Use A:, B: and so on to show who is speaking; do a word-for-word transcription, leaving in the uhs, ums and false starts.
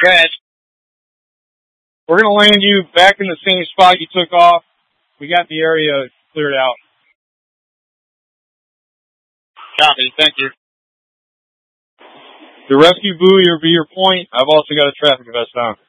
A: Red.
B: We're going to land you back in the same spot you took off. We got the area cleared out.
A: Copy. Thank you.
B: The rescue buoy will be your point. I've also got a traffic vest on.